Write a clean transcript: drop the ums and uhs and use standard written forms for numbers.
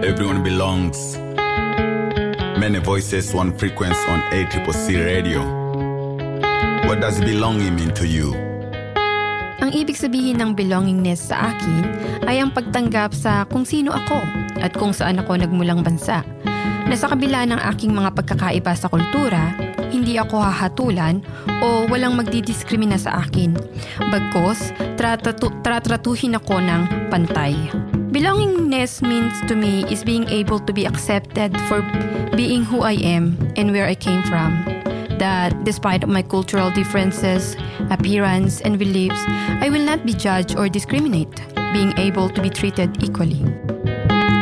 everyone belongs. Many voices, one frequency on ACCC radio. What does belonging mean to you? Ang ibig sabihin ng belongingness sa akin ay ang pagtanggap sa kung sino ako at kung saan ako nagmulang bansa. Na sa kabila ng aking mga pagkakaiba sa kultura, hindi ako hahatulan o walang magdidiskrimina sa akin. Bagkus, tratratuhin ako ng pantay. Belongingness means to me is being able to be accepted for being who I am and where I came from. That despite of my cultural differences, appearance, and beliefs, I will not be judged or discriminated, being able to be treated equally.